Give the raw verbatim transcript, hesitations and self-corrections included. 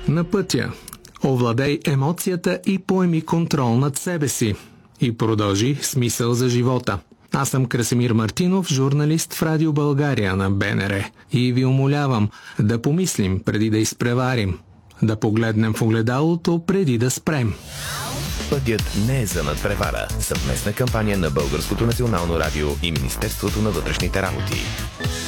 На пътя. Овладей емоцията и поеми контрол над себе си. И продължи смисъл за живота. Аз съм Красимир Мартинов, журналист в Радио България на БНР. И ви умолявам да помислим преди да изпреварим. Да погледнем в огледалото преди да спрем. Пътят не е за надпревара. Съвместна кампания на Българското национално радио и Министерството на вътрешните работи.